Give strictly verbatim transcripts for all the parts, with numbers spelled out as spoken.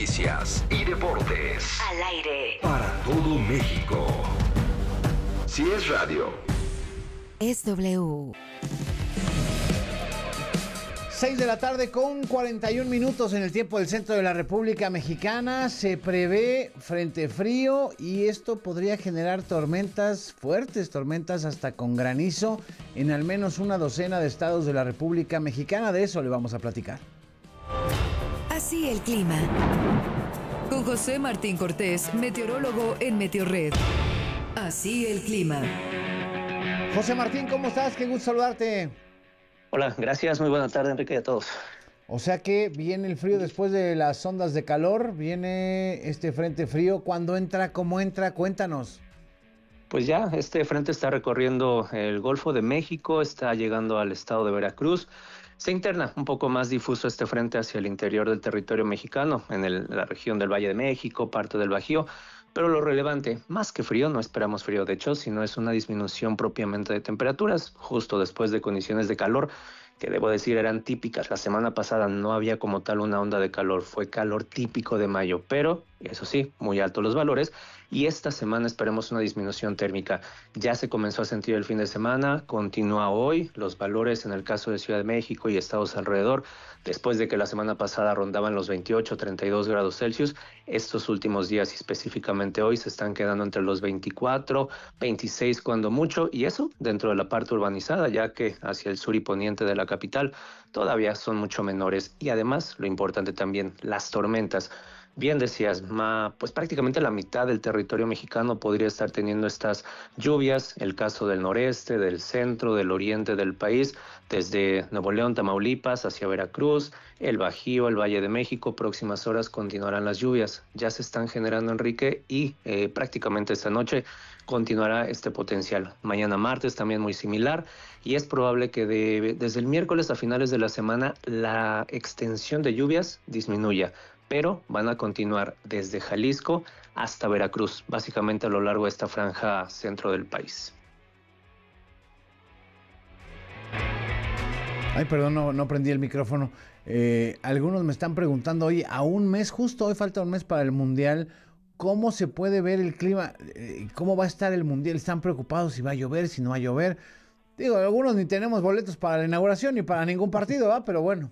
noticias y deportes. Al aire. Para todo México. Si es radio. Es W. seis de la tarde con cuarenta y un minutos en el tiempo del centro de la República Mexicana. Se prevé frente frío y esto podría generar tormentas, fuertes tormentas hasta con granizo en al menos una docena de estados de la República Mexicana. De eso le vamos a platicar. Así el clima. Con José Martín Cortés, meteorólogo en Meteorred. Así el clima. José Martín, ¿cómo estás? Qué gusto saludarte. Hola, gracias, muy buena tarde, Enrique, y a todos. O sea que viene el frío después de las ondas de calor, viene este frente frío. ¿Cuándo entra? ¿Cómo entra? Cuéntanos. Pues ya, este frente está recorriendo el Golfo de México, está llegando al estado de Veracruz. Se interna un poco más difuso este frente hacia el interior del territorio mexicano, en el, la región del Valle de México, parte del Bajío. Pero lo relevante, más que frío, no esperamos frío de hecho, sino es una disminución propiamente de temperaturas, justo después de condiciones de calor, que debo decir eran típicas. La semana pasada no había como tal una onda de calor, fue calor típico de mayo, pero eso sí, muy altos los valores, y esta semana esperemos una disminución térmica. Ya se comenzó a sentir el fin de semana, continúa hoy, los valores en el caso de Ciudad de México y estados alrededor, después de que la semana pasada rondaban los veintiocho, treinta y dos grados Celsius, estos últimos días y específicamente hoy se están quedando entre los veinticuatro, veintiséis cuando mucho, y eso dentro de la parte urbanizada, ya que hacia el sur y poniente de la capital todavía son mucho menores. Y además, lo importante también, las tormentas. Bien decías, ma, pues prácticamente la mitad del territorio mexicano podría estar teniendo estas lluvias, el caso del noreste, del centro, del oriente del país, desde Nuevo León, Tamaulipas, hacia Veracruz, el Bajío, el Valle de México. Próximas horas continuarán las lluvias, ya se están generando, Enrique, y eh, prácticamente esta noche continuará este potencial. Mañana martes también muy similar, y es probable que de, desde el miércoles a finales de la semana la extensión de lluvias disminuya, pero van a continuar desde Jalisco hasta Veracruz, básicamente a lo largo de esta franja centro del país. Ay, perdón, no, no prendí el micrófono. Eh, algunos me están preguntando, oye, a un mes, justo hoy falta un mes para el Mundial, ¿cómo se puede ver el clima? Eh, ¿Cómo va a estar el Mundial? ¿Están preocupados si va a llover, si no va a llover? Digo, algunos ni tenemos boletos para la inauguración ni para ningún partido, ¿va? Pero bueno.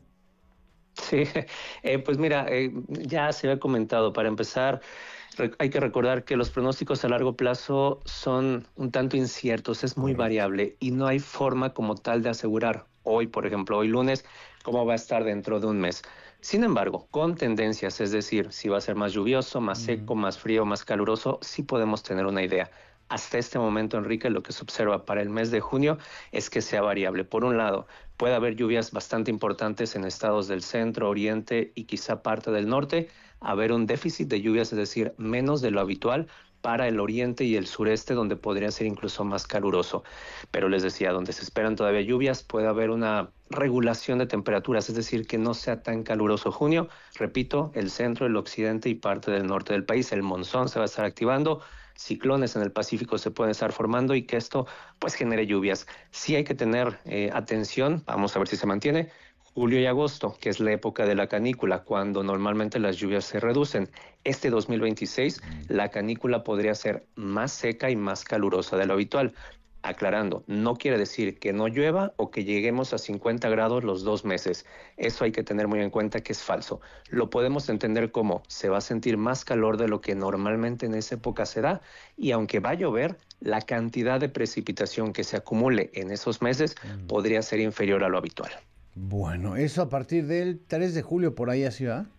Sí, eh, pues mira, eh, ya se había comentado, para empezar, re- hay que recordar que los pronósticos a largo plazo son un tanto inciertos, es muy variable y no hay forma como tal de asegurar hoy, por ejemplo, hoy lunes, cómo va a estar dentro de un mes. Sin embargo, con tendencias, es decir, si va a ser más lluvioso, más seco, más frío, más caluroso, sí podemos tener una idea. Hasta este momento, Enrique, lo que se observa para el mes de junio es que sea variable. Por un lado, puede haber lluvias bastante importantes en estados del centro, oriente y quizá parte del norte, haber un déficit de lluvias, es decir, menos de lo habitual para el oriente y el sureste, donde podría ser incluso más caluroso. Pero les decía, donde se esperan todavía lluvias, puede haber una regulación de temperaturas, es decir, que no sea tan caluroso junio. Repito, el centro, el occidente y parte del norte del país, el monzón se va a estar activando, ciclones en el Pacífico se pueden estar formando y que esto pues genere lluvias. Sí hay que tener eh, atención, vamos a ver si se mantiene. Julio y agosto, que es la época de la canícula, cuando normalmente las lluvias se reducen. Este dos mil veintiséis, la canícula podría ser más seca y más calurosa de lo habitual. Aclarando, no quiere decir que no llueva o que lleguemos a cincuenta grados los dos meses. Eso hay que tener muy en cuenta que es falso. Lo podemos entender como se va a sentir más calor de lo que normalmente en esa época se da, y aunque va a llover, la cantidad de precipitación que se acumule en esos meses mm. podría ser inferior a lo habitual. Bueno, eso a partir del tres de julio por ahí así va.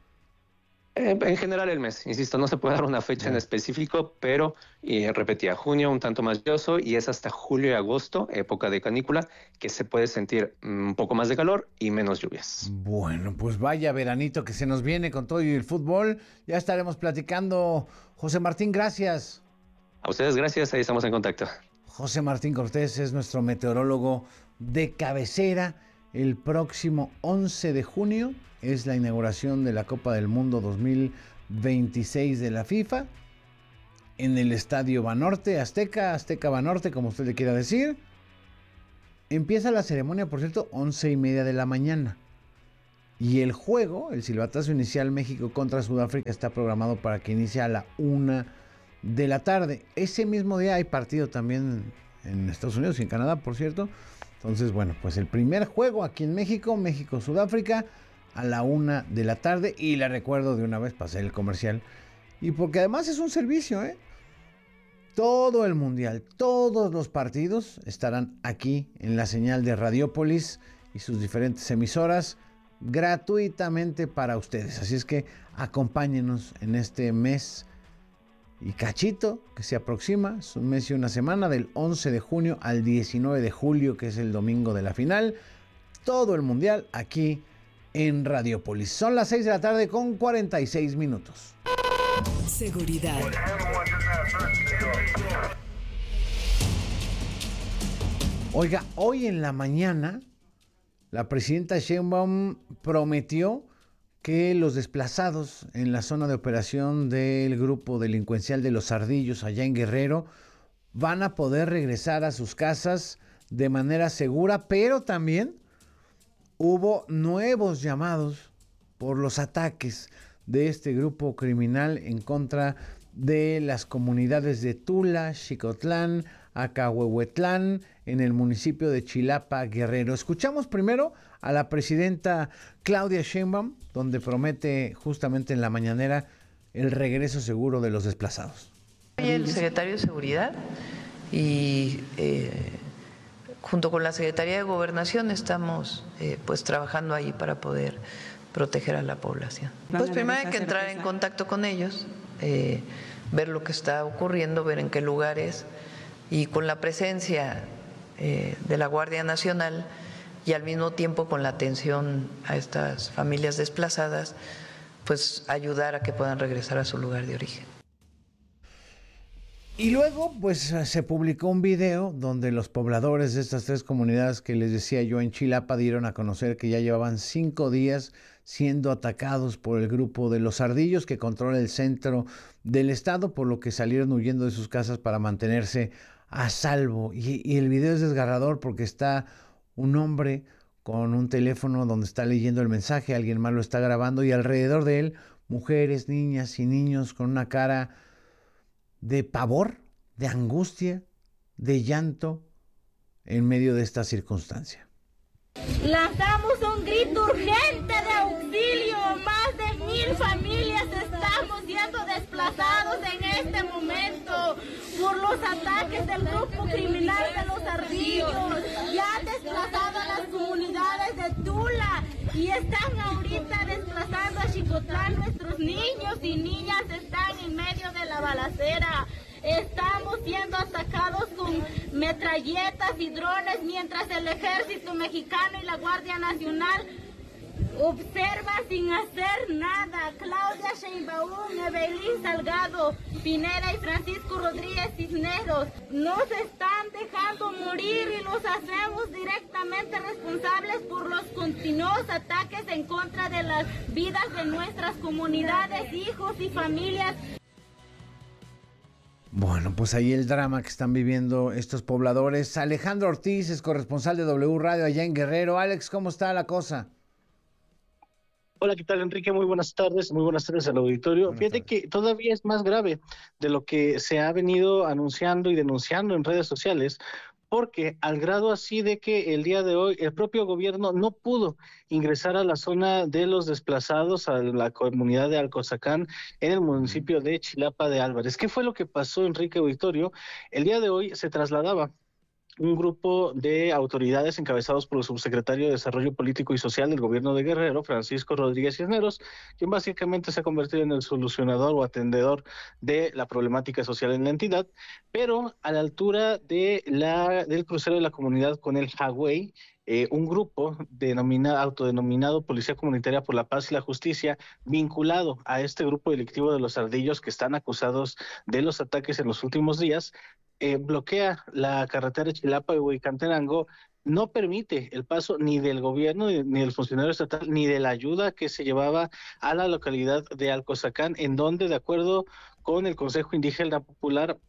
Eh, en general el mes, insisto, no se puede dar una fecha en específico, pero y repetía, junio un tanto más lluvioso y es hasta julio y agosto, época de canícula, que se puede sentir un poco más de calor y menos lluvias. Bueno, pues vaya veranito que se nos viene con todo y el fútbol. Ya estaremos platicando. José Martín, gracias. A ustedes gracias, ahí estamos en contacto. José Martín Cortés es nuestro meteorólogo de cabecera. El próximo once de junio es la inauguración de la Copa del Mundo dos mil veintiséis de la FIFA en el Estadio Banorte, Azteca, Azteca Banorte, como usted le quiera decir. Empieza la ceremonia, por cierto, once y media de la mañana. Y el juego, el silbatazo inicial México contra Sudáfrica, está programado para que inicie a la una de la tarde. Ese mismo día hay partido también en Estados Unidos y en Canadá, por cierto. Entonces, bueno, pues el primer juego aquí en México, México-Sudáfrica, a la una de la tarde. Y le recuerdo de una vez, pasé el comercial. Y porque además es un servicio, ¿eh? Todo el mundial, todos los partidos estarán aquí en la señal de Radiopolis y sus diferentes emisoras gratuitamente para ustedes. Así es que acompáñenos en este mes y cachito que se aproxima. Es un mes y una semana, del once de junio al diecinueve de julio, que es el domingo de la final. Todo el mundial aquí en Radiopolis. Son las seis de la tarde con cuarenta y seis minutos. Seguridad. Oiga, hoy en la mañana la presidenta Sheinbaum prometió que los desplazados en la zona de operación del grupo delincuencial de Los Ardillos allá en Guerrero van a poder regresar a sus casas de manera segura, pero también hubo nuevos llamados por los ataques de este grupo criminal en contra de las comunidades de Tula, Xicotlán, Acahuehuetlán, en el municipio de Chilapa, Guerrero. Escuchamos primero a la presidenta Claudia Sheinbaum, donde promete justamente en la mañanera el regreso seguro de los desplazados. Soy el secretario de Seguridad y eh, junto con la Secretaría de Gobernación estamos eh, pues trabajando ahí para poder proteger a la población. Pues primero hay que entrar en contacto con ellos, eh, ver lo que está ocurriendo, ver en qué lugares, y con la presencia eh, de la Guardia Nacional y al mismo tiempo con la atención a estas familias desplazadas, pues ayudar a que puedan regresar a su lugar de origen. Y luego, pues se publicó un video donde los pobladores de estas tres comunidades que les decía yo en Chilapa dieron a conocer que ya llevaban cinco días siendo atacados por el grupo de Los Ardillos, que controla el centro del estado, por lo que salieron huyendo de sus casas para mantenerse a salvo. Y, y el video es desgarrador porque está un hombre con un teléfono donde está leyendo el mensaje, alguien más lo está grabando, y alrededor de él mujeres, niñas y niños con una cara de pavor, de angustia, de llanto en medio de esta circunstancia. Lanzamos un grito urgente de auxilio. Más de mil familias estamos siendo desplazados en este momento por los ataques del grupo criminal de Los Ardillos. Ya han desplazado a las comunidades de Tula y están ahorita desplazando a Xicotlán. Nuestros niños y niñas están en medio de la balacera. Estamos siendo atacados con metralletas y drones mientras el ejército mexicano y la Guardia Nacional observa sin hacer nada. Claudia Sheinbaum, Evelyn Salgado, Pineda y Francisco Rodríguez Cisneros nos están dejando morir y los hacemos directamente responsables por los continuos ataques en contra de las vidas de nuestras comunidades, hijos y familias. Bueno, pues ahí el drama que están viviendo estos pobladores. Alejandro Ortiz es corresponsal de W Radio allá en Guerrero. Alex, ¿cómo está la cosa? Hola, ¿qué tal, Enrique? Muy buenas tardes, muy buenas tardes al auditorio. Buenas Fíjate tardes. que todavía es más grave de lo que se ha venido anunciando y denunciando en redes sociales, porque al grado así de que el día de hoy el propio gobierno no pudo ingresar a la zona de los desplazados, a la comunidad de Alcozacán, en el municipio de Chilapa de Álvarez. ¿Qué fue lo que pasó, Enrique Auditorio? El día de hoy se trasladaba un grupo de autoridades encabezados por el subsecretario de Desarrollo Político y Social del gobierno de Guerrero, Francisco Rodríguez Cisneros, quien básicamente se ha convertido en el solucionador o atendedor de la problemática social en la entidad, pero a la altura de la del crucero de la comunidad con el Hawái, eh, un grupo denominado, autodenominado Policía Comunitaria por la Paz y la Justicia, vinculado a este grupo delictivo de Los Ardillos, que están acusados de los ataques en los últimos días, Eh, bloquea la carretera Chilapa-Huicantenango, no permite el paso ni del gobierno ni del funcionario estatal ni de la ayuda que se llevaba a la localidad de Alcozacán, en donde, de acuerdo con el Consejo Indígena Popular,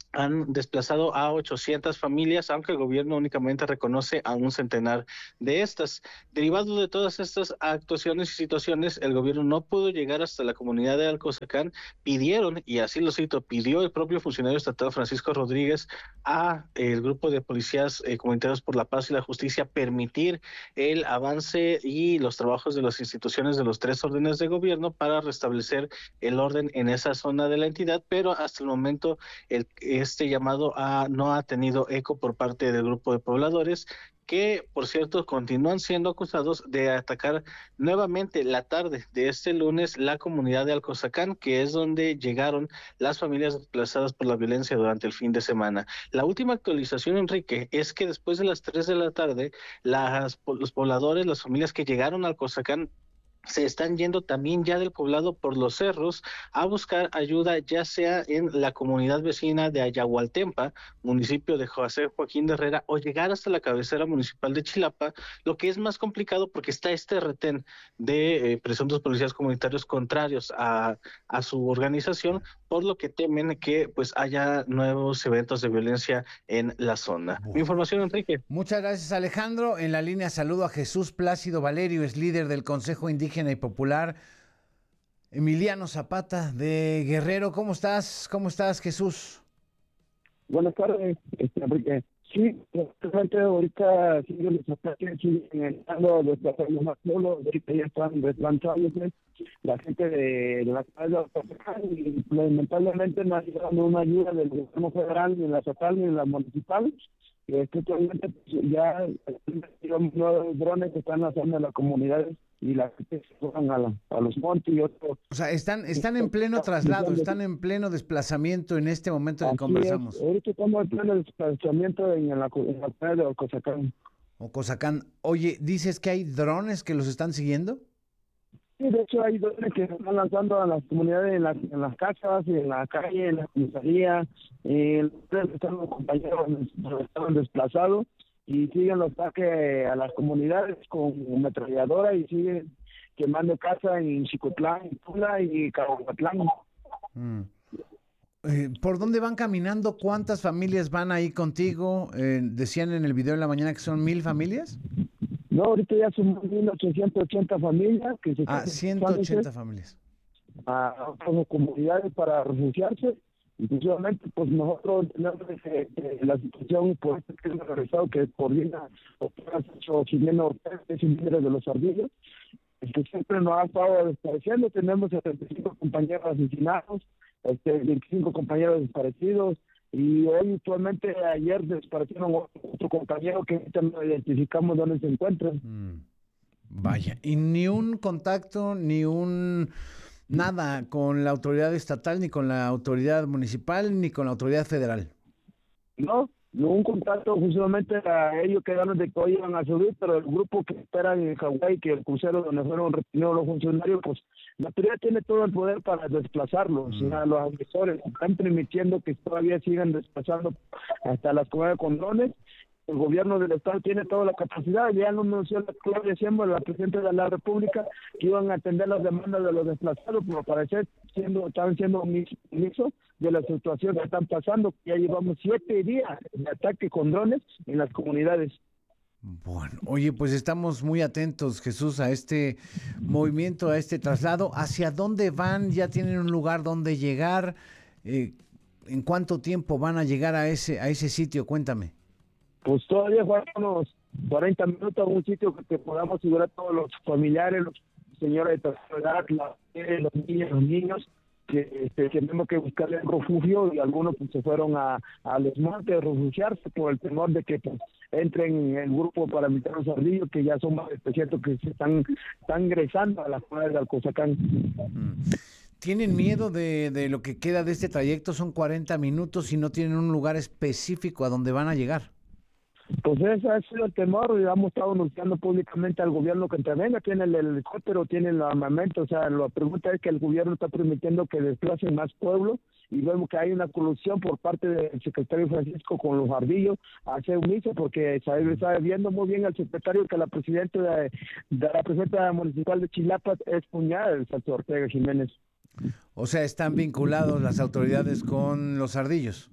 han desplazado a ochocientas familias, aunque el gobierno únicamente reconoce a un centenar de estas. Derivado de todas estas actuaciones y situaciones, el gobierno no pudo llegar hasta la comunidad de Alcozacán. Pidieron, y así lo cito, pidió el propio funcionario estatal Francisco Rodríguez a el grupo de policías eh, comunitarios por la paz y la justicia permitir el avance y los trabajos de las instituciones de los tres órdenes de gobierno para restablecer el orden en esa zona de la entidad, pero hasta el momento el este llamado a, no ha tenido eco por parte del grupo de pobladores, que por cierto continúan siendo acusados de atacar nuevamente la tarde de este lunes la comunidad de Alcozacán, que es donde llegaron las familias desplazadas por la violencia durante el fin de semana. La última actualización, Enrique, es que después de las tres de la tarde, las, los pobladores, las familias que llegaron a Alcozacán, se están yendo también ya del poblado por los cerros a buscar ayuda, ya sea en la comunidad vecina de Ayahualtempa, municipio de José Joaquín de Herrera, o llegar hasta la cabecera municipal de Chilapa, lo que es más complicado porque está este retén de eh, presuntos policías comunitarios contrarios a, a su organización, por lo que temen que pues haya nuevos eventos de violencia en la zona. Mi información, Enrique. Muchas gracias, Alejandro. En la línea saludo a Jesús Plácido Valerio, es líder del Consejo Indígena y Popular Emiliano Zapata de Guerrero. ¿Cómo estás? ¿Cómo estás, Jesús? Buenas tardes, este, Enrique. Sí, realmente ahorita siguen los ataques, siguen entrando los desplazados más solos, ahorita ya están desplazándose la gente de, de la ciudad de Alcozacán y lamentablemente no ha llegado una ayuda del gobierno federal, ni la estatal, ni la municipal. Que actualmente pues, ya digamos, nuevos drones que están haciendo las comunidades y la gente se fueron a, la, a los montes y otros. O sea, están, están en pleno traslado, están en pleno desplazamiento en este momento en que conversamos. Es. Ahorita estamos en pleno desplazamiento en la en la ciudad de Alcozacán. Alcozacán. Oye, ¿dices que hay drones que los están siguiendo? Sí, de hecho hay drones que se están lanzando a las comunidades en, la, en las casas, en la calle, en la comisaría. Eh, están los compañeros estaban desplazados y siguen los ataques a las comunidades con ametralladora y siguen quemando casas en Xicotlán, en Tula y Cahuatlán. Mm. Eh, ¿Por dónde van caminando? ¿Cuántas familias van ahí contigo? Eh, decían en el video de la mañana que son mil familias. No, ahorita ya son mil ochocientas ochenta familias. Que se ah, ciento ochenta familias. A otras comunidades para refugiarse. Inclusivamente, pues nosotros tenemos eh, eh, la situación por este crimen organizado que coordina doctora Jimena Ortega, que es el líder de los ardillos, que siempre nos ha estado desapareciendo. Tenemos setenta y cinco compañeros asesinados, este, veinticinco compañeros desaparecidos, y hoy actualmente ayer desaparecieron otro, otro compañero que ahorita no identificamos dónde se encuentra. Mm. Vaya, y ni un contacto, ni un... nada con la autoridad estatal, ni con la autoridad municipal, ni con la autoridad federal. No, no un contacto, justamente a ellos quedaron de que hoy iban a subir, pero el grupo que espera en Hawái, que el crucero donde fueron retenidos los funcionarios, pues la autoridad tiene todo el poder para desplazarlos. Mm. O sea, los agresores están permitiendo que todavía sigan desplazando hasta las comunidades con drones. El gobierno del estado tiene toda la capacidad, ya lo anunció la Claudia Sheinbaum, la presidenta de la República, que iban a atender las demandas de los desplazados, pero parecer siendo, están siendo omisos de la situación que están pasando. Ya llevamos siete días de ataque con drones en las comunidades. Bueno, oye, pues estamos muy atentos, Jesús, a este movimiento, a este traslado. ¿Hacia dónde van? ¿Ya tienen un lugar donde llegar? Eh, ¿En cuánto tiempo van a llegar a ese, a ese sitio? Cuéntame. Pues todavía faltan unos cuarenta minutos a un sitio que, que podamos asegurar a todos los familiares, los señores de tercera edad, la, los niños, los niños, que este, tenemos que buscarle un refugio, y algunos pues, se fueron a, a los montes a refugiarse por el temor de que pues, entren en el grupo paramilitar Los Ardillos, que ya son más de trescientos que se están, están ingresando a las comunidades de Alcozacán. Mm. ¿Tienen miedo de, de lo que queda de este trayecto? Son cuarenta minutos y no tienen un lugar específico a donde van a llegar. Pues ese ha sido el temor, y hemos estado anunciando públicamente al gobierno que intervenga, tiene el helicóptero, tiene el armamento. O sea, la pregunta es que el gobierno está permitiendo que desplacen más pueblos, y vemos que hay una colusión por parte del secretario Francisco con los ardillos a hacer omiso, porque sabe, está viendo muy bien al secretario que la presidenta de, de la presidenta municipal de Chilapa es cuñada del Santo Ortega Jiménez. O sea, están vinculados las autoridades con los ardillos.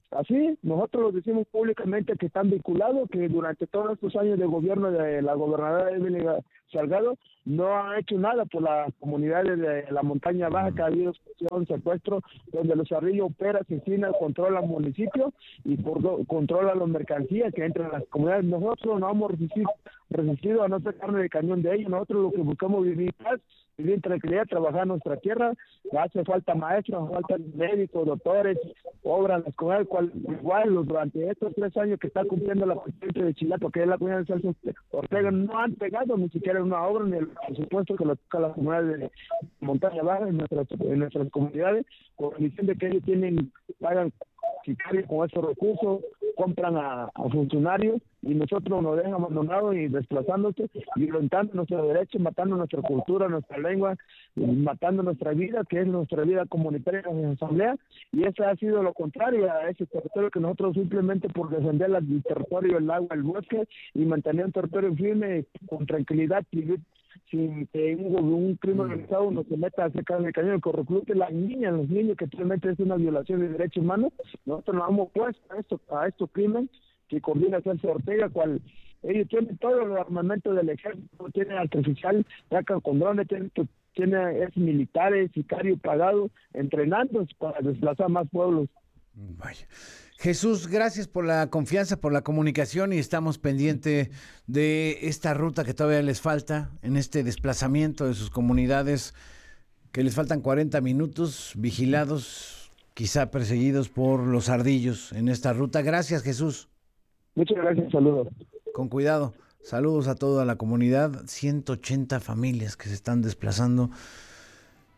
así, nosotros lo decimos públicamente que están vinculados, que durante todos estos años de gobierno de la gobernadora Evelyn Salgado no ha hecho nada por las comunidades de la montaña baja, que ha habido extorsión, secuestro, donde los Cerrillos opera, asesina, controla el municipio y por do, controla las mercancías que entran a las comunidades. Nosotros no hemos resistido, resistido a no sacarnos de cañón de ellos. Nosotros lo que buscamos es vivir paz, vivir tranquilidad, trabajar en nuestra tierra. Hace falta maestros, falta médicos, doctores, obras, las comunidades, cual, igual durante estos tres años que está cumpliendo la presidenta de Chilato, que es la comunidad de Celso Ortega, no han pegado ni siquiera una obra ni el presupuesto que lo toca a las comunidades de montaña baja en nuestras, en nuestras comunidades, con la misión de que ellos tienen, pagan sicarios con esos recursos, compran a, a funcionarios y nosotros nos dejan abandonados y desplazándose, violentando nuestros derechos, matando nuestra cultura, nuestra lengua, matando nuestra vida, que es nuestra vida comunitaria en la asamblea, y eso ha sido lo contrario a ese territorio que nosotros simplemente por defender el territorio, el agua, el bosque y mantener un territorio firme con tranquilidad, vivir sin que un, un crimen organizado no se meta a sacar el cañón, que reclute las niñas, los niños, que realmente es una violación de derechos humanos. Nosotros nos hemos puesto a esto, a estos crímenes que coordina Celso Ortega, cual ellos tienen todo el armamento del ejército, tienen artificial, sacan con drones, tienen, tienen es militares, sicarios pagados, entrenando para desplazar más pueblos. Vaya. Jesús, gracias por la confianza, por la comunicación y estamos pendientes de esta ruta que todavía les falta en este desplazamiento de sus comunidades, que les faltan cuarenta minutos vigilados, quizá perseguidos por los ardillos en esta ruta. Gracias, Jesús. Muchas gracias, saludos. Con cuidado, saludos a toda la comunidad, ciento ochenta familias que se están desplazando